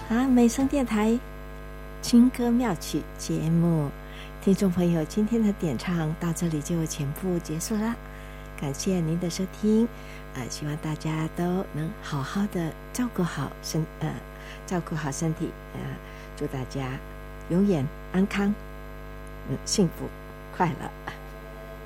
啊，美声电台轻歌妙曲节目，听众朋友，今天的点唱到这里就全部结束了，感谢您的收听，希望大家都能好好的照顾好身体，祝大家永远安康，幸福快乐。